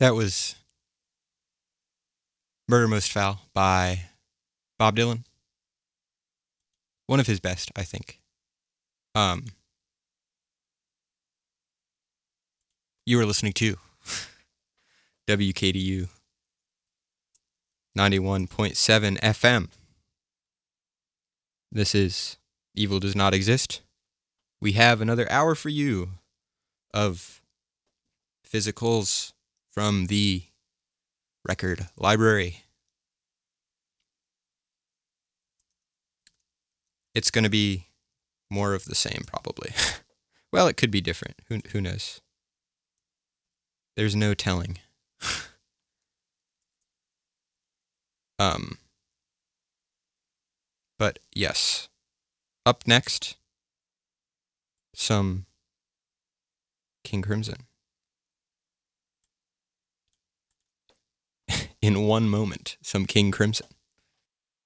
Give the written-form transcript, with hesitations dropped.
That was Murder Most Foul by Bob Dylan. One of his best, I think. You were listening to WKDU 91.7 FM. This is Evil Does Not Exist. We have another hour for you of physicals from the record library. It's going to be more of the same, probably. Well, it could be different. Who knows? There's no telling. But yes. Up next, some King Crimson. In one moment, some King Crimson.